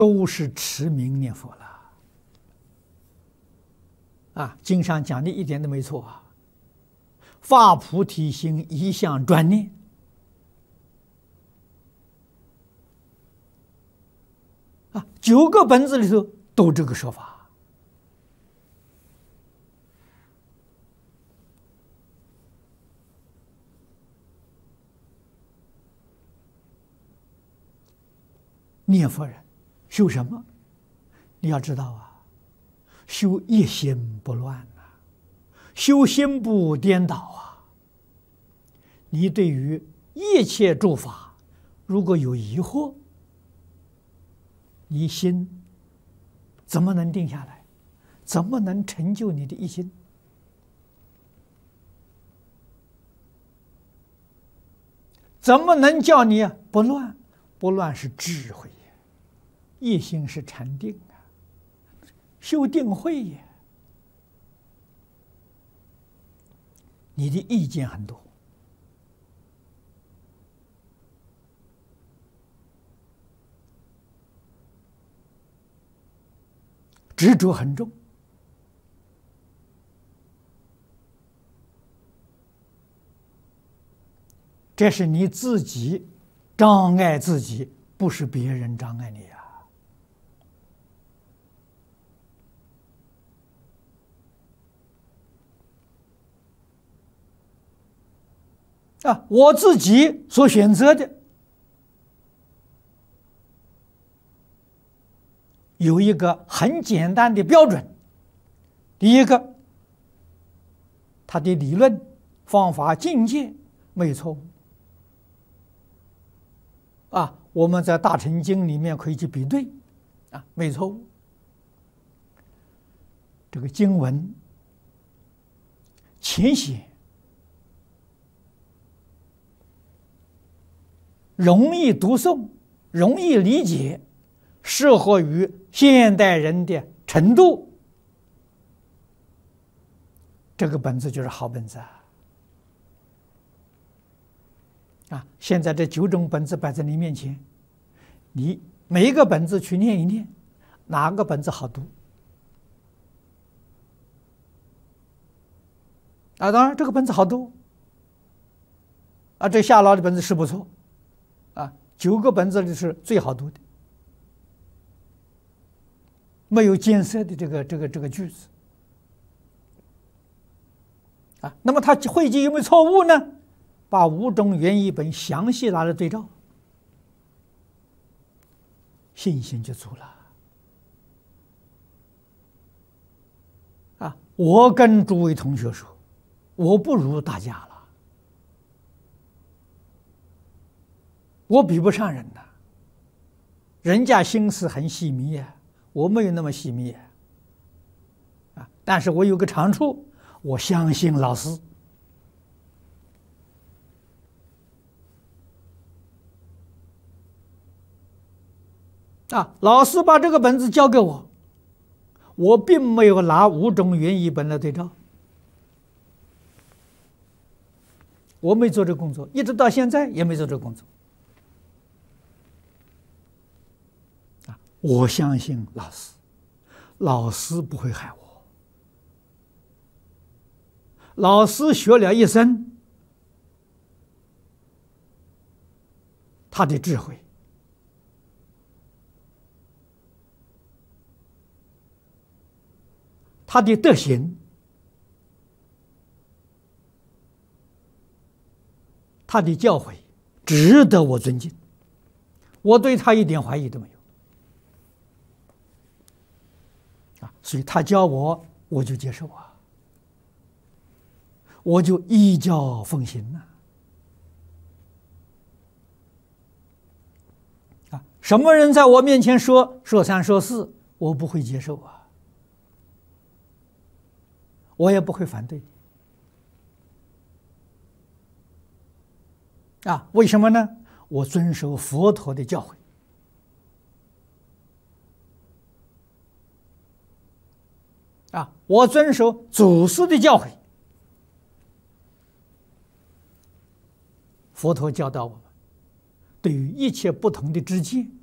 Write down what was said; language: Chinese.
都是持名念佛了。经上讲的一点都没错啊！发菩提心，一向专念。9个本子里头都这个说法。念佛人修什么？你要知道啊，修一心不乱啊，修心不颠倒啊。你对于一切诸法如果有疑惑，你心怎么能定下来？怎么能成就你的一心？怎么能叫你不乱？不乱是智慧也，一心是禅定啊，修定慧也。你的意见很多，执着很重，这是你自己障碍自己，不是别人障碍你我自己所选择的有一个很简单的标准。第一个，他的理论、方法、境界没有错误。我们在《大乘经》里面可以去比对，没错误。这个经文浅显，容易读诵，容易理解，适合于现代人的程度，这个本子就是好本子现在这9种本子摆在你面前，你每一个本子去念一念，哪个本子好读？当然这个本子好读这夏老的本子是不错9个本子里是最好读的，没有艰涩的这个句子那么它汇集有没有错误呢？把5种原译本详细拿来对照，信心就足了我跟诸位同学说，我不如大家了，我比不上人呐，人家心思很细密我没有那么细密但是我有个长处，我相信老师老师把这个本子交给我，我并没有拿5种原译本来对照，我没做这个工作，一直到现在也没做这个工作我相信老师，老师不会害我，老师学了一生，他的智慧，他的德行，他的教诲值得我尊敬，我对他一点怀疑都没有所以他教我，我就接受我就依教奉行什么人在我面前说三说四，我不会接受我也不会反对为什么呢？我遵守佛陀的教诲我遵守祖师的教诲。佛陀教导我们，对于一切不同的知见，